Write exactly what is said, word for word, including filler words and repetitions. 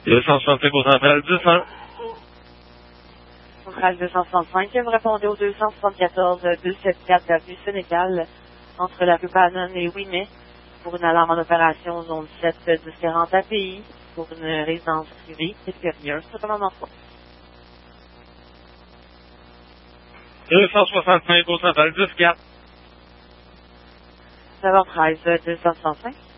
deux cent soixante-cinq au central, dix un. Central deux cent soixante-cinq, vous répondez au deux cent soixante-quatorze deux cent soixante-quatre avenue Sénégal, entre la rue Bannon et Ouimet, pour une alarme en opération zone sept différente A P I, pour une résidence privée extérieure sur commandement trois. deux cent soixante-cinq au central, dix quatre. neuf heures treize, deux cent soixante-cinq.